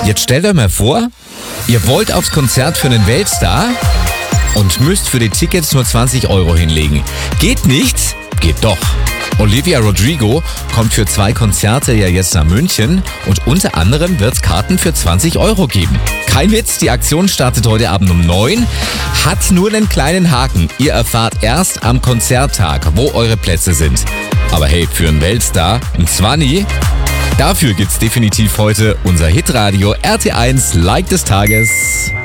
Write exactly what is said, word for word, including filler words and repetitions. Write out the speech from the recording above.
Jetzt stellt euch mal vor, ihr wollt aufs Konzert für einen Weltstar und müsst für die Tickets nur zwanzig Euro hinlegen. Geht nicht? Geht doch. Olivia Rodrigo kommt für zwei Konzerte ja jetzt nach München und unter anderem wird es Karten für zwanzig Euro geben. Kein Witz, die Aktion startet heute Abend um neun, hat nur einen kleinen Haken. Ihr erfahrt erst am Konzerttag, wo eure Plätze sind. Aber hey, für einen Weltstar, ein Zwanni, dafür gibt's definitiv heute unser Hitradio R T eins Like des Tages.